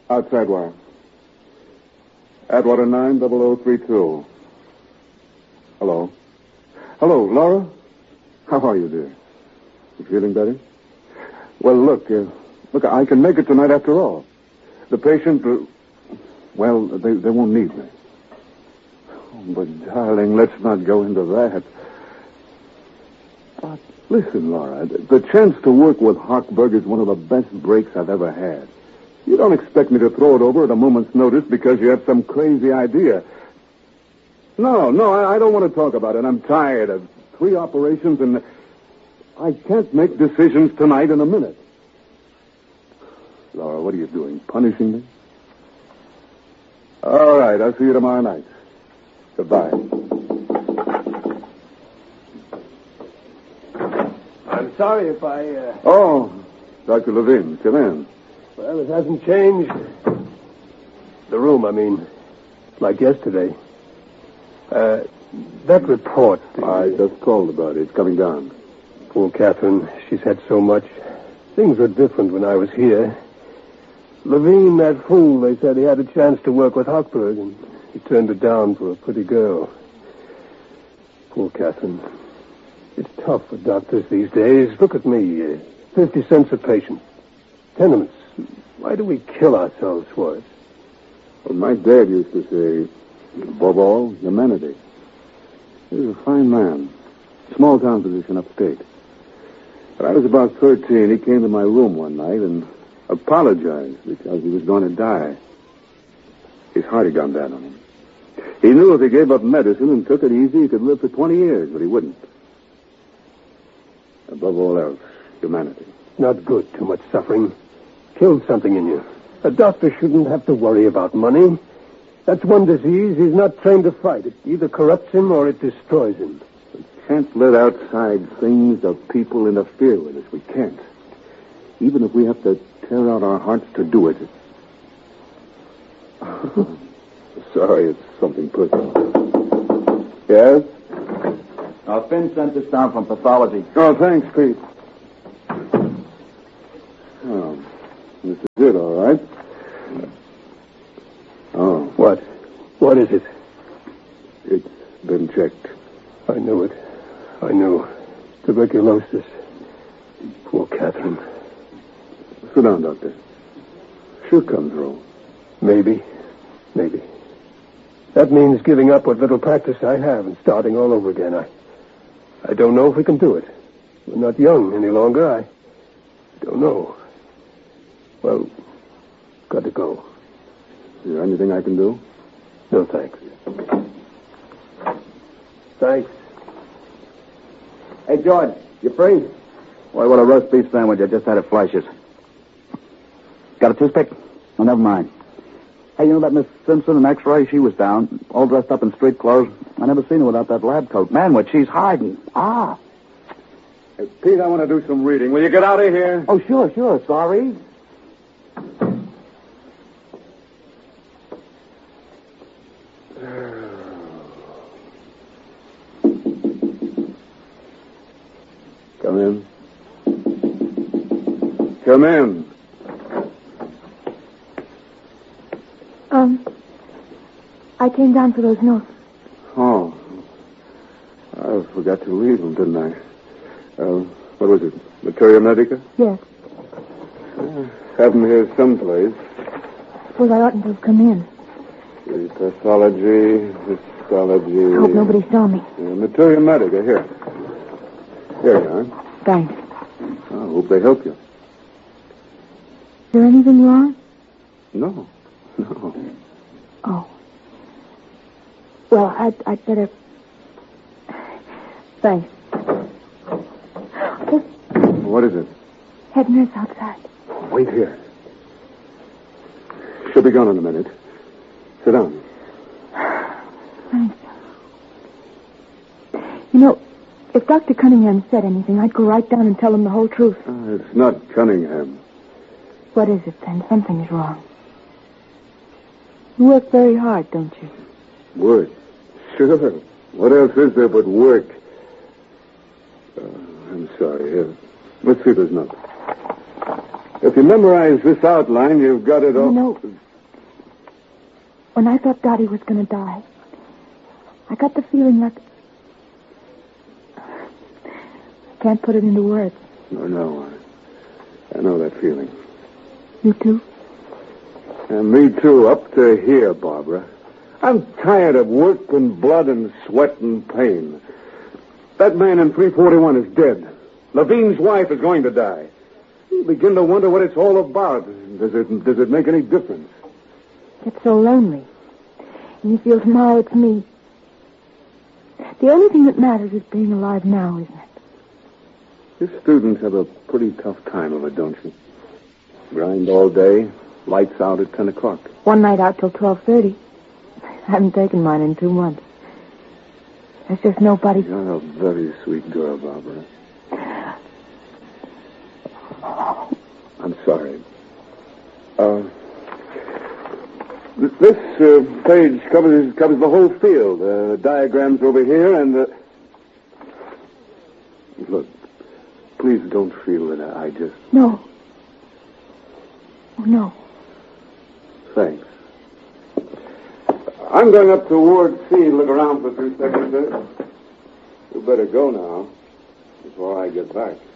Outside wire. Atwater 90032. Hello. Hello, Laura? How are you, dear? You feeling better? Well, look, I can make it tonight after all. The patient, well, they won't need me. Oh, but, darling, let's not go into that. But listen, Laura, the chance to work with Hochberg is one of the best breaks I've ever had. You don't expect me to throw it over at a moment's notice because you have some crazy idea. No, I don't want to talk about it. I'm tired of 3 operations, and I can't make decisions tonight in a minute. Laura, what are you doing? Punishing me? All right, I'll see you tomorrow night. Goodbye. I'm sorry if I... Oh, Dr. Levine, come in. Well, it hasn't changed. The room, I mean. Like yesterday. That report... I just called about it. It's coming down. Poor Catherine. She's had so much. Things were different when I was here. Levine, that fool, they said he had a chance to work with Hochberg, and he turned it down for a pretty girl. Poor Catherine. It's tough for doctors these days. Look at me. 50 cents a patient. Tenements. Why do we kill ourselves for it? Well, my dad used to say, above all, humanity. He was a fine man. Small town position upstate. When I was about 13, he came to my room one night and apologized because he was going to die. His heart had gone bad on him. He knew if he gave up medicine and took it easy, he could live for 20 years, but he wouldn't. Above all else, humanity. Not good, too much suffering. Killed something in you. A doctor shouldn't have to worry about money. That's one disease he's not trained to fight. It either corrupts him or it destroys him. We can't let outside things or people interfere with us. We can't. Even if we have to tear out our hearts to do it. Sorry, it's something personal. Yes? Finn sent this down from pathology. Oh, thanks, Pete. Oh, this is it, all right. Oh. What? What is it? It's been checked. I knew it. I knew. Tuberculosis. Poor Catherine. Sit down, Doctor. She'll come through. Maybe. That means giving up what little practice I have and starting all over again. I don't know if we can do it. We're not young any longer. I don't know. Well, got to go. Is there anything I can do? No, thanks. Thanks. Hey, George, you free? Why, what a roast beef sandwich. I just had it Fleisch's. Got a toothpick? Oh, never mind. Hey, you know that Miss Simpson in X-ray? She was down, all dressed up in street clothes. I never seen her without that lab coat. Man, what she's hiding. Ah. Hey, Pete, I want to do some reading. Will you get out of here? Oh, sure. Sorry. Come in. Come in. I came down for those notes. Oh. I forgot to read them, didn't I? What was it? Materia Medica? Yes. Have them here someplace. Suppose I oughtn't to have come in. The pathology, histology... I hope nobody saw me. Materia Medica, here. Here you are. Thanks. I hope they help you. Is there anything wrong? No. Oh. Well, I'd better... Thanks. What is it? Head nurse outside. Wait here. She'll be gone in a minute. Sit down. Thanks. You know, if Dr. Cunningham said anything, I'd go right down and tell him the whole truth. It's not Cunningham. What is it, then? Something's wrong. You work very hard, don't you? Work? Sure. What else is there but work? I'm sorry. Let's see if there's nothing. If you memorize this outline, you've got it all. You know, when I thought Dottie was going to die, I got the feeling like... I can't put it into words. No. I know that feeling. You too? And me too, up to here, Barbara. I'm tired of work and blood and sweat and pain. That man in 341 is dead. Levine's wife is going to die. You begin to wonder what it's all about. Does it make any difference? It's so lonely. And you feel tomorrow it's me. The only thing that matters is being alive now, isn't it? You students have a pretty tough time of it, don't you? Grind all day, lights out at 10 o'clock. One night out till 12:30. I haven't taken mine in 2 months. There's just nobody... You're a very sweet girl, Barbara. I'm sorry. This page covers the whole field. Diagrams over here and... Look, please don't feel that I just... No. Oh, no. Thanks. I'm going up to Ward C and look around for 3 seconds. You better go now before I get back.